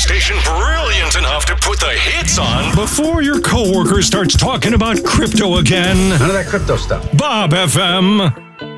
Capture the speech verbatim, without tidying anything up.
station brilliant enough to put the hits on before your coworker starts talking about crypto again. None of that crypto stuff. Bob F M.